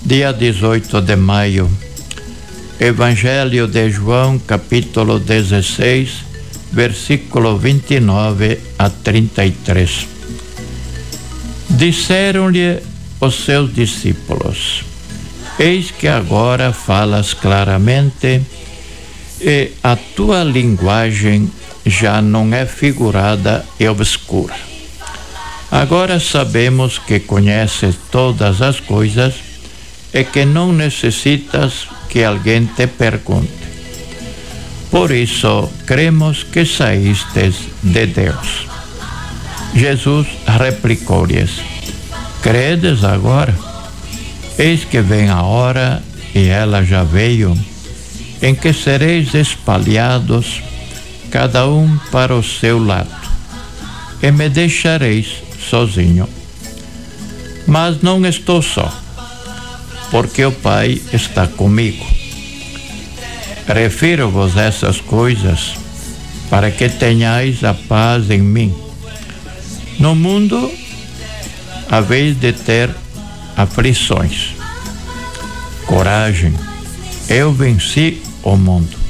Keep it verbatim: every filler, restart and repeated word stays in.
dia dezoito de maio. Evangelho de João, capítulo dezesseis, versículo vinte e nove a trinta e três. Disseram-lhe os seus discípulos: Eis que agora falas claramente e a tua linguagem já não é figurada e obscura. Agora sabemos que conheces todas as coisas e que não necessitas que alguém te pergunte. Por isso, cremos que saístes de Deus. Jesus replicou-lhes: Credes agora? Eis que vem a hora, e ela já veio, em que sereis espalhados, cada um para o seu lado, e me deixareis sozinho. Mas não estou só, porque o Pai está comigo. Refiro-vos essas coisas para que tenhais a paz em mim. No mundo haveis de ter aflições. Coragem, eu venci o mundo.